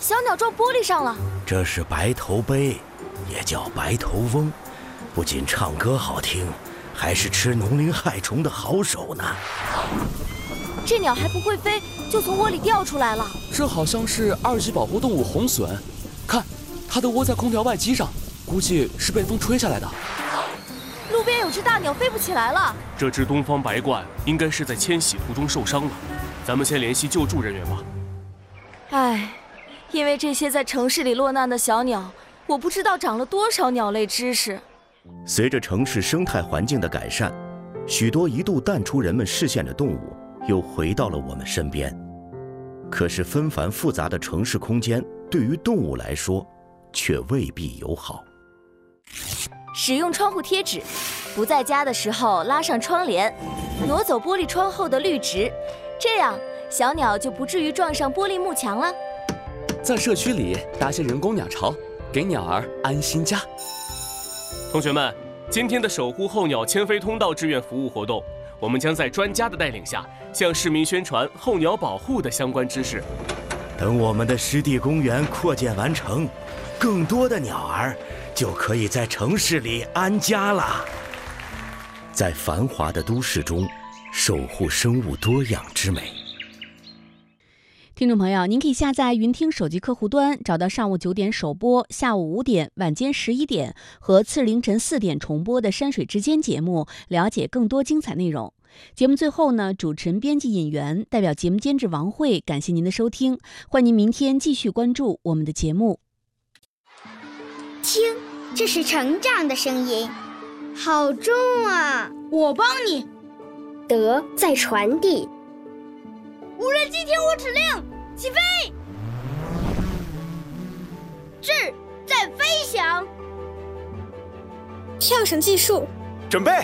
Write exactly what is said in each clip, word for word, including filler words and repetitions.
小鸟撞玻璃上了。 这是白头鹎，也叫白头翁，不仅唱歌好听，还是吃农灵害虫的好手呢。 这鸟还不会飞，就从窝里掉出来了。 这好像是二级保护动物红隼，看，它的窝在空调外机上，估计是被风吹下来的。 路边有只大鸟飞不起来了。 这只东方白鹳应该是在迁徙途中受伤了，咱们先联系救助人员吧。 唉，因为这些在城市里落难的小鸟，我不知道长了多少鸟类知识。 随着城市生态环境的改善，许多一度淡出人们视线的动物又回到了我们身边。可是纷繁复杂的城市空间对于动物来说却未必友好。 使用窗户贴纸，不在家的时候拉上窗帘，挪走玻璃窗后的绿植，这样小鸟就不至于撞上玻璃幕墙了。 在社区里搭些人工鸟巢，给鸟儿安心家。 同学们，今天的守护候鸟迁飞通道志愿服务活动，我们将在专家的带领下，向市民宣传候鸟保护的相关知识。 等我们的湿地公园扩建完成，更多的鸟儿就可以在城市里安家了。在繁华的都市中，守护生物多样之美。 听众朋友，您可以下载云听手机客户端，找到上午九点首播、下午五点、晚间十一点和次日凌晨四点重播的山水之间节目，了解更多精彩内容。节目最后呢，主持人、编辑尹媛代表节目监制王慧，感谢您的收听，欢迎您明天继续关注我们的节目。 听，这是成长的声音，好重啊！ 我帮你。 德在传递。 无人机听我指令，起飞！志在飞翔。 跳绳计数， 准备。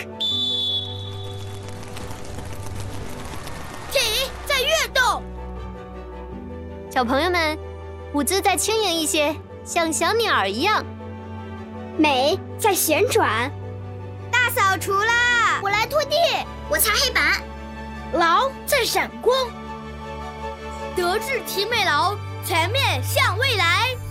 体在跃动。 小朋友们，舞姿再轻盈一些，像小鸟儿一样。 美在旋转。 大扫除啦！ 我来拖地，我擦黑板。 劳在闪光。德智体美劳，全面向未来。